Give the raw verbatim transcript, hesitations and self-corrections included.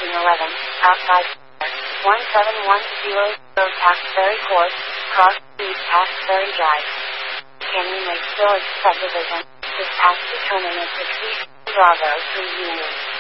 Building eleven, outside one seven one zero zero Taxbury Court, Cross Street, Taxbury Drive. Canyon Lake Village subdivision. Dispatch determinant sixty Bravo three units.